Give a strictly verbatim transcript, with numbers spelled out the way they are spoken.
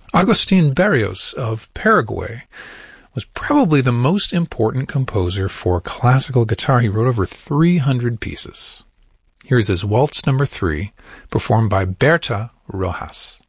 Agustin Barrios of Paraguay was probably the most important composer for classical guitar. He wrote over three hundred pieces. Here's his Waltz number three, performed by Berta Rojas.